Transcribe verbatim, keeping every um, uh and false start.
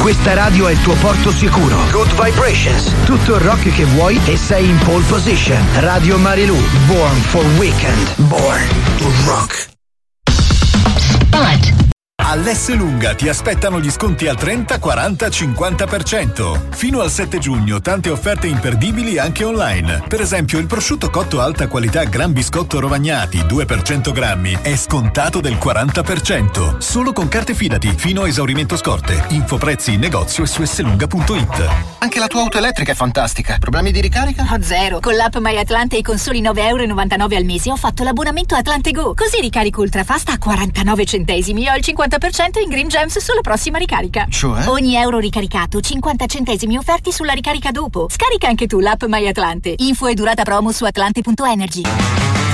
Questa radio è il tuo porto sicuro. Good vibrations. Tutto il rock che vuoi e sei in pole position. Radio Marilù. Born for weekend. Born to rock. Spot. All'Esselunga ti aspettano gli sconti al trenta, quaranta, cinquanta per cento. Fino al sette giugno tante offerte imperdibili anche online. Per esempio il prosciutto cotto alta qualità Gran Biscotto Rovagnati due per cento grammi è scontato del quaranta per cento. Solo con carte Fidati fino a esaurimento scorte. Info prezzi in negozio e su esselunga punto it. Anche la tua auto elettrica è fantastica. Problemi di ricarica? Oh, zero. Con l'app My Atlante e con soli nove e novantanove euro al mese ho fatto l'abbonamento Atlante Go. Così ricarico ultrafast a quarantanove centesimi e ho il cinquanta per cento in Green Gems sulla prossima ricarica. Cioè? Ogni euro ricaricato, cinquanta centesimi offerti sulla ricarica dopo. Scarica anche tu l'app My Atlante. Info e durata promo su atlante punto energy.